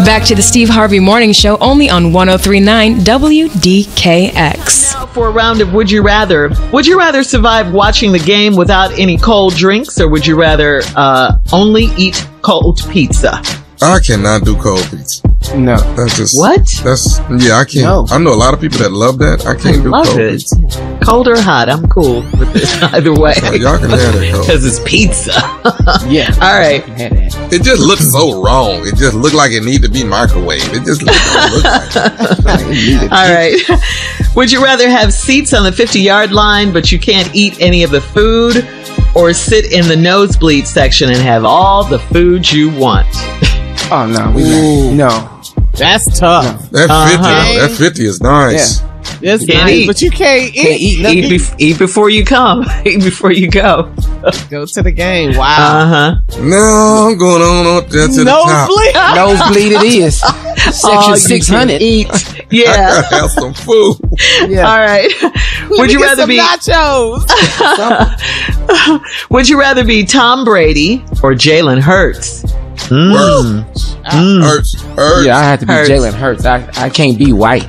Back to the Steve Harvey Morning Show, only on 103.9 WDKX. Now for a round of Would You Rather. Would you rather survive watching the game without any cold drinks, or would you rather only eat cold pizza? I cannot do cold pizza. No. That's just... What? I can't. No. I know a lot of people that love that. I can't do Love cold it. pizza. Cold or hot, I'm cool with it either way. Y'all can have that cold. Because it's pizza. Yeah. All right. It just looks so wrong. It just looked like it needed to be microwaved. It just don't look like it. All right. Would you rather have seats on the 50-yard line, but you can't eat any of the food, or sit in the nosebleed section and have all the food you want? Oh, no. No. That's tough. That 50 is nice. Yeah. It's Can't nice, eat. but you can't eat. Eat nothing. Eat before you come. Eat before you go. Go to the game. Wow. Uh-huh. No, I'm going on up there to the top. Nosebleed. Nosebleed it is. All Section you 600. can eat. I Yeah. gotta have some food. Yeah. All right. Would you rather be nachos? Would you rather be Tom Brady or Jalen Hurts? Hurts. Yeah, I have to be Hurts. Jalen Hurts. I can't be white.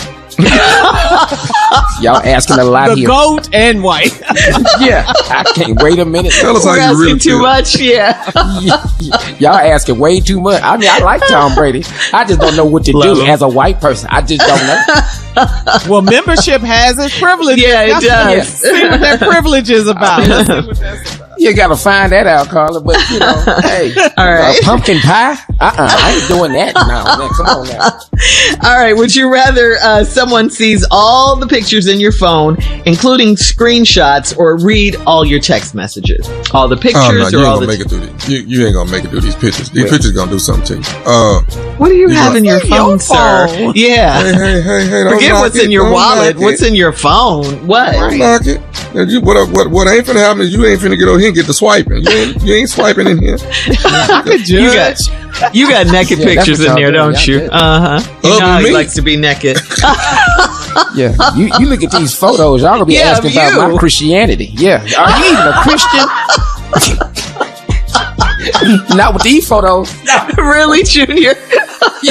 Y'all asking a lot The here. goat and white. Yeah, I can't. Wait a minute. Tell us We're how you asking really too feel. much. Yeah. Y'all asking way too much. I mean, I like Tom Brady. I just don't know what to Love do him. as a white person. I just don't know. Well, membership has its privileges. Yeah, it Let's does. See what that privilege is about. Let's see what that's about. You gotta find that out, Carla. But you know, hey, All right. pumpkin pie? I ain't doing that now. Man, come on now. All right. Would you rather someone sees all the pictures in your phone, including screenshots, or read all your text messages? All the pictures Oh, no, you or ain't all gonna the... make it through these. You ain't gonna make it through these pictures. These pictures gonna do something to you. What do you You have got- in your What's in phone, your sir? phone? Yeah. Hey, don't Forget knock what's it. in your Don't wallet. knock What's it. in your phone? What? Don't knock it. Now, what ain't finna happen is you ain't finna get over here and get the swiping. You ain't swiping in here. I could judge. You got naked Yeah, that's pictures what in y'all there, do. don't you? Y'all do. Uh-huh. You know Other how than he me. likes to be naked. Yeah, you look at these photos. Y'all gonna be Yeah, asking about you. my Christianity. Yeah, are you even a Christian? Not with these photos. Really, Junior?